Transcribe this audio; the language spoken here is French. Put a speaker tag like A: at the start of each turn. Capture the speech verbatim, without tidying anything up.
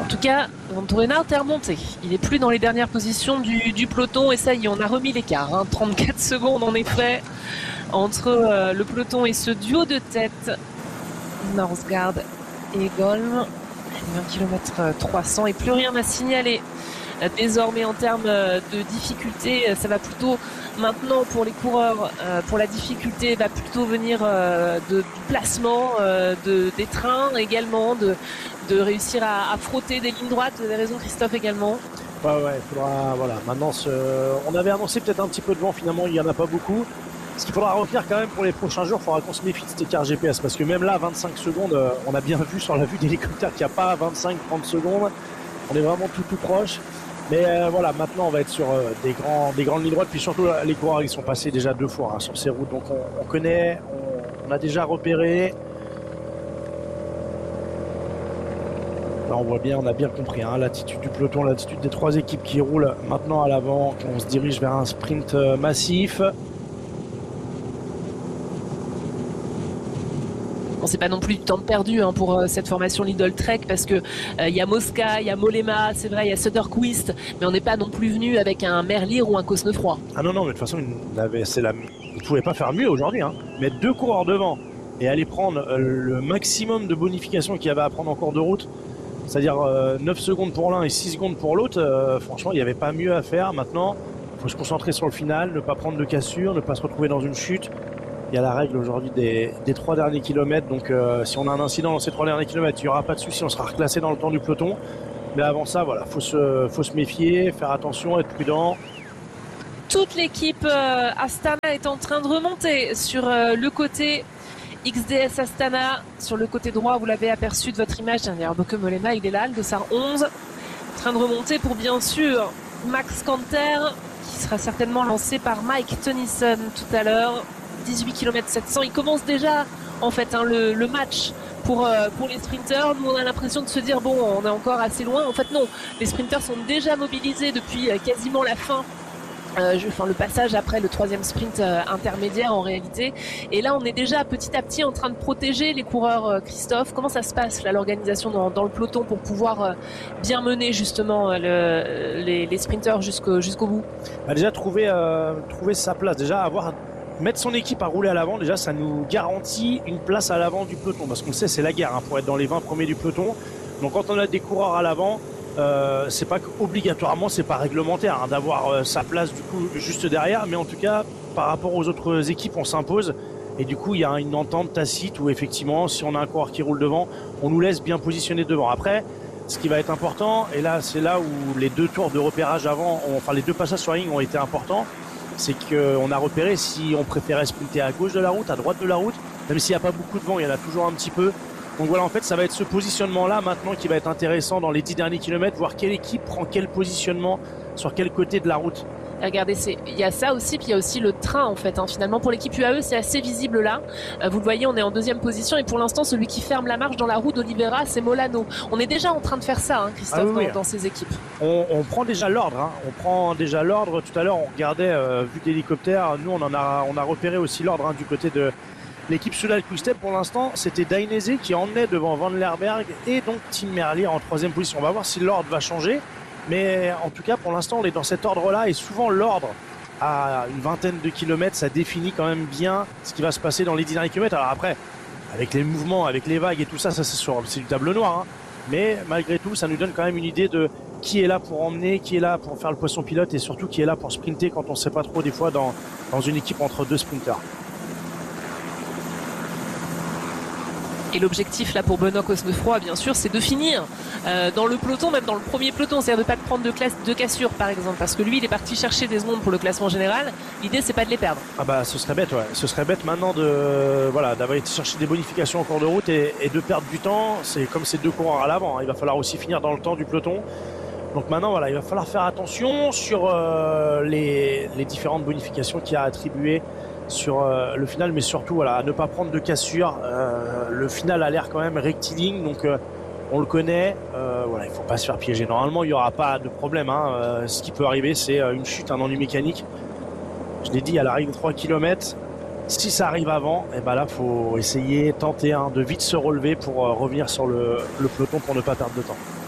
A: En tout cas, Venturena est remonté. Il est plus dans les dernières positions du, du peloton et ça y est, on a remis l'écart. Hein. trente-quatre secondes en effet entre euh, le peloton et ce duo de tête. Norsgaard et Golm. un kilomètre trois cents et plus rien à signaler. Désormais en termes de difficulté, ça va plutôt maintenant pour les coureurs, pour la difficulté va plutôt venir de, du placement de, des trains également, de, de réussir à, à frotter des lignes droites. Vous avez raison Christophe également.
B: Ouais ouais, il faudra, voilà, maintenant ce, on avait annoncé peut-être un petit peu de vent, finalement il n'y en a pas beaucoup. Ce qu'il faudra retenir quand même pour les prochains jours, il faudra qu'on se méfie de cet écart G P S parce que même là, vingt-cinq secondes, on a bien vu sur la vue d'hélicoptère qu'il n'y a pas vingt-cinq trente secondes. On est vraiment tout tout proche. Mais euh, voilà, maintenant on va être sur euh, des, grands, des grandes lignes droites. Puis surtout, les coureurs ils sont passés déjà deux fois hein, sur ces routes. Donc on, on connaît, on, on a déjà repéré. Là on voit bien, on a bien compris hein, l'attitude du peloton, l'attitude des trois équipes qui roulent maintenant à l'avant. On se dirige vers un sprint euh, massif.
A: C'est pas non plus du temps perdu hein, pour euh, cette formation Lidl Trek parce que il euh, y a Mosca, il y a Mollema, c'est vrai, il y a Söderqvist, mais on n'est pas non plus venu avec un Merlier ou un Cosnefroy.
B: Ah non non, mais de toute façon, il avait, c'est la, il pouvait pas faire mieux aujourd'hui. Hein. Mettre deux coureurs devant et aller prendre euh, le maximum de bonification qu'il y avait à prendre en cours de route, c'est-à-dire euh, neuf secondes pour l'un et six secondes pour l'autre. Euh, franchement, il n'y avait pas mieux à faire. Maintenant, il faut se concentrer sur le final, ne pas prendre de cassure, ne pas se retrouver dans une chute. Il y a la règle aujourd'hui des, des trois derniers kilomètres, donc euh, si on a un incident dans ces trois derniers kilomètres, il n'y aura pas de souci, on sera reclassé dans le temps du peloton. Mais avant ça, voilà, faut se, faut se méfier, faire attention, être prudent.
A: Toute l'équipe euh, Astana est en train de remonter sur euh, le côté X D S Astana. Sur le côté droit, vous l'avez aperçu de votre image, derrière Bocke Mollema, il est là, le Dossard onze, en train de remonter pour bien sûr Max Canter, qui sera certainement lancé par Mike Tennyson tout à l'heure. dix-huit kilomètres sept cents, il commence déjà en fait hein, le, le match pour, euh, pour les sprinters. Nous on a l'impression de se dire bon on est encore assez loin, en fait non, les sprinters sont déjà mobilisés depuis euh, quasiment la fin, euh, je, enfin le passage après le troisième sprint euh, intermédiaire en réalité, et là on est déjà petit à petit en train de protéger les coureurs. euh, Christophe, comment ça se passe là l'organisation dans, dans le peloton pour pouvoir euh, bien mener justement euh, le, les, les sprinters jusqu'au, jusqu'au bout?
B: Bah déjà trouver, euh, trouver sa place, déjà avoir mettre son équipe à rouler à l'avant, déjà ça nous garantit une place à l'avant du peloton parce qu'on le sait, c'est la guerre hein, pour être dans les vingt premiers du peloton. Donc quand on a des coureurs à l'avant, euh, c'est pas obligatoirement, c'est pas réglementaire hein, d'avoir euh, sa place du coup juste derrière, mais en tout cas par rapport aux autres équipes on s'impose et du coup il y a une entente tacite où effectivement si on a un coureur qui roule devant, on nous laisse bien positionner devant. Après ce qui va être important, et là c'est là où les deux tours de repérage avant, ont, enfin les deux passages sur la ligne ont été importants, c'est qu'on a repéré si on préférait sprinter à gauche de la route, à droite de la route, même s'il n'y a pas beaucoup de vent, il y en a toujours un petit peu. Donc voilà, en fait, ça va être ce positionnement-là maintenant qui va être intéressant dans les dix derniers kilomètres, voir quelle équipe prend quel positionnement sur quel côté de la route.
A: Regardez, il y a ça aussi, puis il y a aussi le train en fait. Hein. Finalement, pour l'équipe U A E, c'est assez visible là. Euh, vous le voyez, on est en deuxième position et pour l'instant, celui qui ferme la marche dans la roue d'Oliveira, c'est Molano. On est déjà en train de faire ça, hein, Christophe, ah oui, dans, oui. dans ces équipes.
B: On, on prend déjà l'ordre. Hein. On prend déjà l'ordre. Tout à l'heure, on regardait euh, vue d'hélicoptère. Nous, on en a, on a repéré aussi l'ordre hein, du côté de l'équipe Soudal Quick-Step. Pour l'instant, c'était Dainese qui emmenait devant Van Lerberg et donc Tim Merlier en troisième position. On va voir si l'ordre va changer. Mais en tout cas, pour l'instant, on est dans cet ordre-là et souvent l'ordre à une vingtaine de kilomètres, ça définit quand même bien ce qui va se passer dans les dix derniers kilomètres. Alors après, avec les mouvements, avec les vagues et tout ça, ça c'est, sur, c'est du tableau noir. Hein. Mais malgré tout, ça nous donne quand même une idée de qui est là pour emmener, qui est là pour faire le poisson pilote et surtout qui est là pour sprinter quand on ne sait pas trop des fois dans, dans une équipe entre deux sprinters.
A: Et l'objectif là pour Benoît Cosnefroy, bien sûr, c'est de finir euh, dans le peloton, même dans le premier peloton, c'est-à-dire de ne pas prendre de, classe, de cassure par exemple, parce que lui il est parti chercher des secondes pour le classement général. L'idée c'est pas de les perdre.
B: Ah bah ce serait bête, ouais. Ce serait bête maintenant de voilà d'avoir été chercher des bonifications en cours de route et, et de perdre du temps. C'est comme ces deux coureurs à l'avant, hein. Il va falloir aussi finir dans le temps du peloton. Donc maintenant voilà, il va falloir faire attention sur euh, les, les différentes bonifications qu'il y a attribuées sur euh, le final, mais surtout voilà, à ne pas prendre de cassure. Euh, le final a l'air quand même rectiligne, donc euh, on le connaît. Euh, voilà, il faut pas se faire piéger. Normalement, il y aura pas de problème. Hein. Euh, ce qui peut arriver, c'est une chute, un ennui mécanique. Je l'ai dit, à la règle de trois kilomètres. Si ça arrive avant, et ben là, faut essayer, tenter hein, de vite se relever pour euh, revenir sur le, le peloton pour ne pas perdre de temps.